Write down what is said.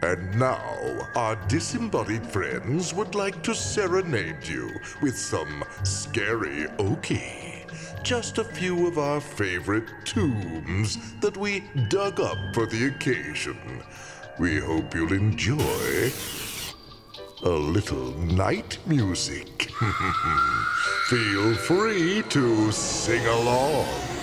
And now, our disembodied friends would like to serenade you with some scary okie. Just a few of our favorite tunes that we dug up for the occasion. We hope you'll enjoy a little night music. Feel free to sing along.